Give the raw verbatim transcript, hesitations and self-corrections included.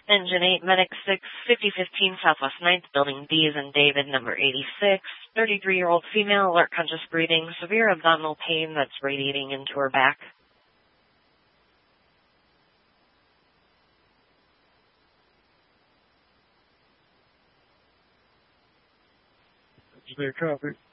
Engine eight, Medic six, fifty fifteen Southwest ninth, Building D as in David, number eighty-six, thirty-three-year-old female, alert conscious breathing, severe abdominal pain that's radiating into her back. Clear copy.